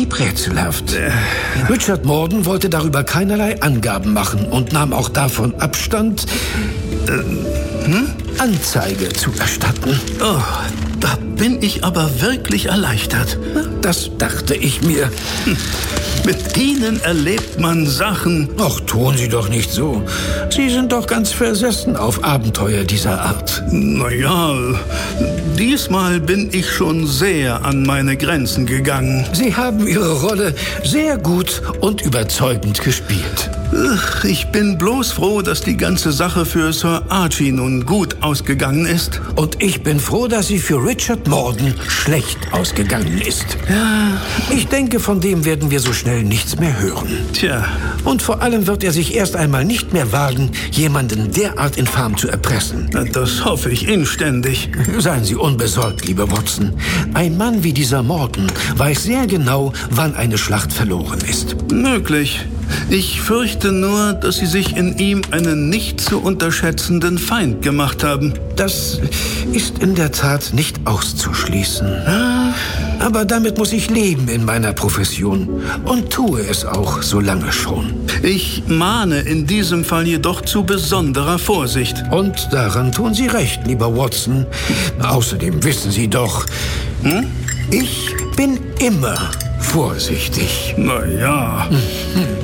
blieb rätselhaft. Richard Morden wollte darüber keinerlei Angaben machen und nahm auch davon Abstand, Anzeige zu erstatten. Oh, da bin ich aber wirklich erleichtert. Das dachte ich mir. Mit Ihnen erlebt man Sachen. Ach, tun Sie doch nicht so. Sie sind doch ganz versessen auf Abenteuer dieser Art. Naja, diesmal bin ich schon sehr an meine Grenzen gegangen. Sie haben Ihre Rolle sehr gut und überzeugend gespielt. Ich bin bloß froh, dass die ganze Sache für Sir Archie nun gut ausgegangen ist. Und ich bin froh, dass sie für Richard Morden schlecht ausgegangen ist. Ja. Ich denke, von dem werden wir so schnell nichts mehr hören. Tja. Und vor allem wird er sich erst einmal nicht mehr wagen, jemanden derart infam zu erpressen. Das hoffe ich inständig. Seien Sie unbesorgt, lieber Watson. Ein Mann wie dieser Morden weiß sehr genau, wann eine Schlacht verloren ist. Möglich. Ich fürchte nur, dass Sie sich in ihm einen nicht zu unterschätzenden Feind gemacht haben. Das ist in der Tat nicht auszuschließen. Aber damit muss ich leben in meiner Profession und tue es auch so lange schon. Ich mahne in diesem Fall jedoch zu besonderer Vorsicht. Und daran tun Sie recht, lieber Watson. Außerdem wissen Sie doch, ich bin immer vorsichtig. Na ja.